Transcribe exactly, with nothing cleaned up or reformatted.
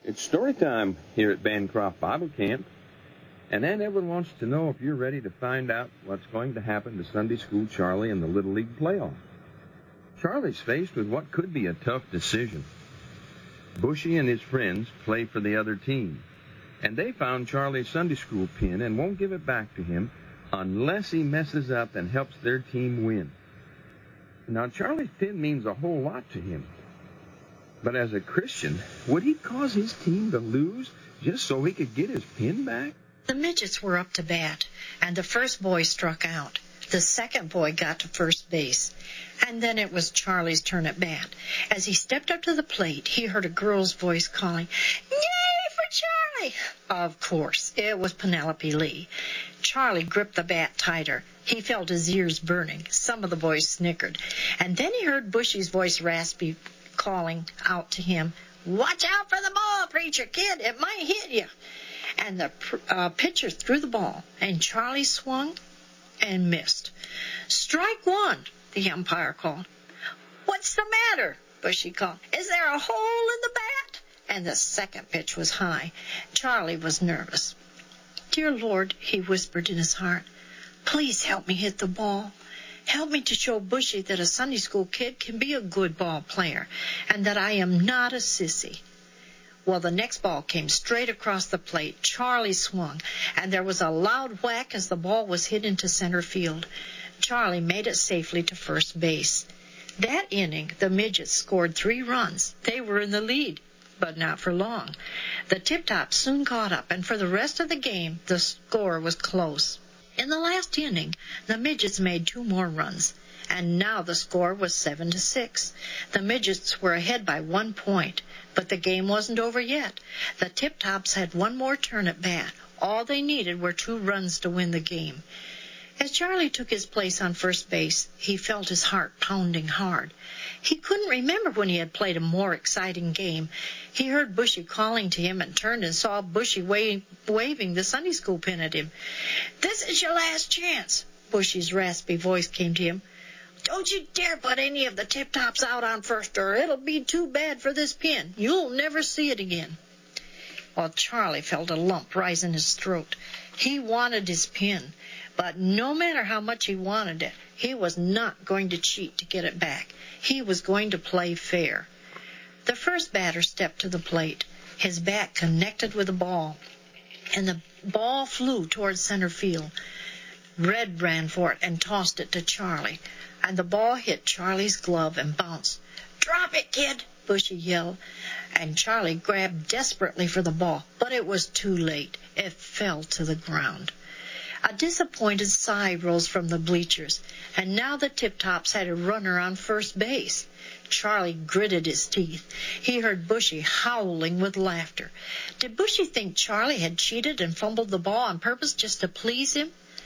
It's story time here at Bancroft Bible Camp, and Aunt Evelyn wants to know if you're ready to find out what's going to happen to Sunday School Charlie in the Little League playoff. Charlie's faced with what could be a tough decision. Bushy and his friends play for the other team, and they found Charlie's Sunday School pin and won't give it back to him unless he messes up and helps their team win. Now, Charlie's pin means a whole lot to him. But as a Christian, would he cause his team to lose just so he could get his pin back? The midgets were up to bat, and the first boy struck out. The second boy got to first base, and then it was Charlie's turn at bat. As he stepped up to the plate, he heard a girl's voice calling, "Yay for Charlie!" Of course, it was Penelope Lee. Charlie gripped the bat tighter. He felt his ears burning. Some of the boys snickered. And then he heard Bushy's voice raspy, calling out to him, "Watch out for the ball, preacher kid. It might hit you." And the uh, pitcher threw the ball, and Charlie swung and missed. "Strike one," the umpire called. "What's the matter?" Bushy called. "Is there a hole in the bat?" And the second pitch was high. Charlie was nervous. "Dear Lord," he whispered in his heart, "please help me hit the ball. Help me to show Bushy that a Sunday school kid can be a good ball player and that I am not a sissy." Well, the next ball came straight across the plate. Charlie swung, and there was a loud whack as the ball was hit into center field. Charlie made it safely to first base. That inning, the midgets scored three runs. They were in the lead, but not for long. The Tip-Tops soon caught up, and for the rest of the game, the score was close. In the last inning, the midgets made two more runs, and now the score was seven to six. The midgets were ahead by one point, but the game wasn't over yet. The Tip-Tops had one more turn at bat. All they needed were two runs to win the game. As Charlie took his place on first base, he felt his heart pounding hard. He couldn't remember when he had played a more exciting game. He heard Bushy calling to him and turned and saw Bushy wa- waving the Sunday school pin at him. "This is your last chance," Bushy's raspy voice came to him. "Don't you dare put any of the Tip-Tops out on first, or it'll be too bad for this pin. You'll never see it again." Well, Charlie felt a lump rise in his throat. He wanted his pin, but no matter how much he wanted it, he was not going to cheat to get it back. He was going to play fair. The first batter stepped to the plate. His bat connected with the ball, and the ball flew towards center field. Red ran for it and tossed it to Charlie, and the ball hit Charlie's glove and bounced. "Drop it, kid," Bushy yelled, and Charlie grabbed desperately for the ball, but it was too late. It fell to the ground. A disappointed sigh rose from the bleachers, and now the Tip-Tops had a runner on first base. Charlie gritted his teeth. He heard Bushy howling with laughter. Did Bushy think Charlie had cheated and fumbled the ball on purpose just to please him?